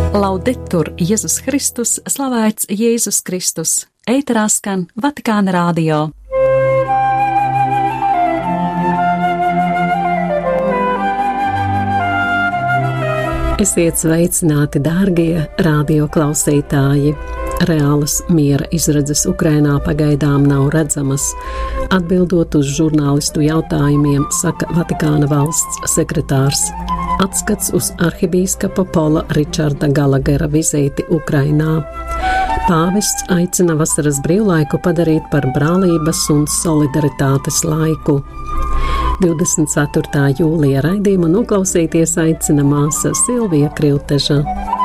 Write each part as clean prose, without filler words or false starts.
Laudetur Jēzus Kristus, slavēts Jēzus Kristus. Ēterā skan Vatikāna radio. Esiet sveicināti, dārgie radio klausītāji! Reālas miera izredzes Ukrainā pagaidām nav redzamas. Atbildot uz žurnālistu jautājumiem, saka Vatikāna valsts sekretārs. Atskats uz arhibīskapa Pola Ričarda Galagera vizīti Ukrainā. Pāvests aicina vasaras brīvlaiku padarīt par brālības un solidaritātes laiku. 24. jūlija raidījumu noklausīties aicina māsa Silvija Krilteža.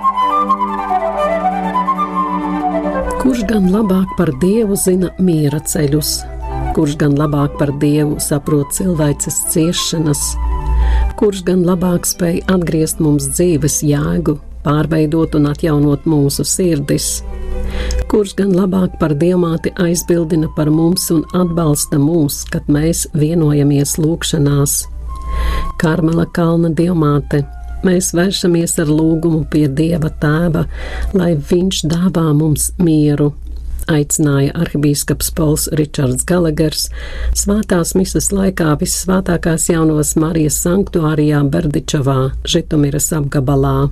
Kurš gan labāk par Dievu zina miera ceļus? Kurš gan labāk par Dievu saprot cilvēces ciešanas? Kurš gan labāk spēj atgriezt mums dzīves jēgu, pārveidot un atjaunot mūsu sirdis? Kurš gan labāk par Dievmāti aizbildina par mums un atbalsta mūs, kad mēs vienojamies lūgšanās? Karmela kalna Dievmāte, mēs vēršamies ar lūgumu pie Dieva Tēva, lai Viņš dāvā mums mieru, aicināja arhibīskaps Pols Ričards Galagers svētās mises laikā Vissvētākās Jaunavas Marijas sanktuārijā Berdičevā, Žitomiras apgabalā.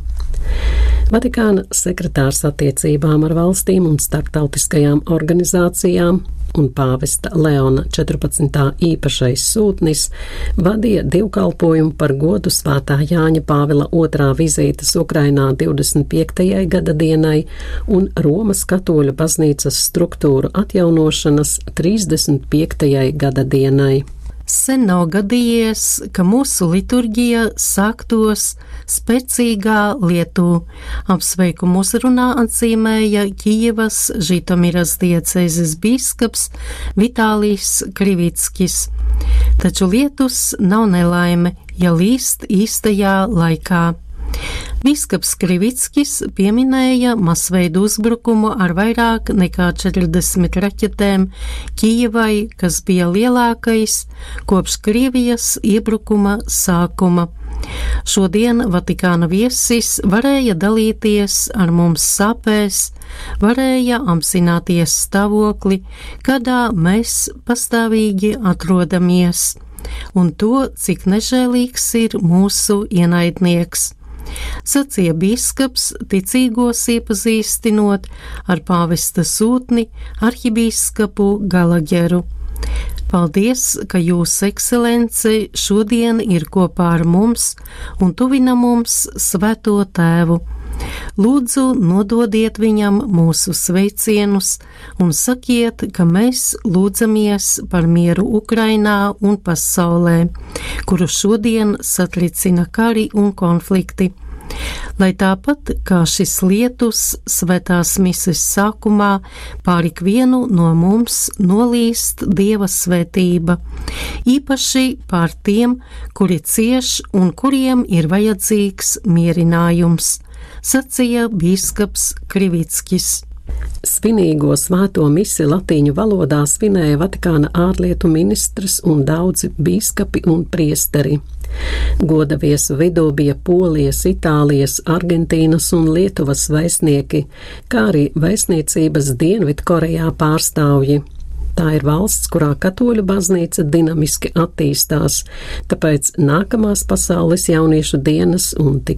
Vatikāna sekretārs attiecībām ar valstīm un starptautiskajām organizācijām un pāvesta Leona 14. īpašais sūtnis vadīja dievkalpojumu par godu Svētā Jāņa Pāvila II vizītes Ukrainā 25. gada dienai un Romas katoļu baznīcas struktūru atjaunošanas 35. gada dienai. Sen nav gadījies, ka mūsu liturģija sāktos spēcīgā lietū. Apsveikumu uzrunā atzīmēja Kijevas Žitomiras diecēzes bīskaps Vitālijs Krivickis. Taču lietus nav nelaime, ja līst īstajā laikā. Bīskaps Krivickis pieminēja masveidu uzbrukumu ar vairāk nekā 40 raķetēm Kijevai, kas bija lielākais kopš Krievijas iebrukuma sākuma. Šodien Vatikāna viesis varēja dalīties ar mums sāpēs, varēja apzināties stāvokli, kādā mēs pastāvīgi atrodamies, un to, cik nežēlīgs ir mūsu ienaidnieks. Sacīja bīskaps, ticīgos iepazīstinot ar pāvesta sūtni arhibīskapu Galageru. Paldies, ka Jūsu ekscelence šodien ir kopā ar mums un tuvina mums Svēto Tēvu. Lūdzu, nododiet viņam mūsu sveicienus un sakiet, ka mēs lūdzamies par mieru Ukrainā un pasaulē, kuru šodien satricina kari un konflikti. Lai tāpat kā šis lietus svētās mises sākumā pār ikvienu no mums nolīst Dieva svētība, īpaši pār tiem, kuri cieš un kuriem ir vajadzīgs mierinājums, sacīja bīskaps Krivickis. Svinīgo svēto misi latīņu valodā svinēja Vatikāna ārlietu ministrs un daudzi bīskapi un priesteri. Goda viesu vidū bija Polijas, Itālijas, Argentīnas un Lietuvas vēstnieki, kā arī vēstniecības Dienvidkorejā pārstāvji. Tā ir valsts, kurā katoļu baznīca dinamiski attīstās, tāpēc nākamās pasaules jauniešu dienas un tik